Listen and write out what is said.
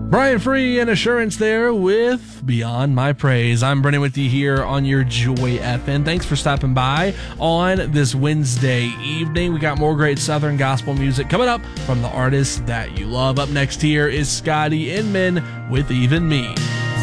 Brian Free and Assurance there with Beyond My Praise. I'm Brennan with you here on your Joy FM. Thanks for stopping by on this Wednesday evening. We got more great Southern gospel music coming up from the artists that you love. Up next here is Scotty Inman with Even Me.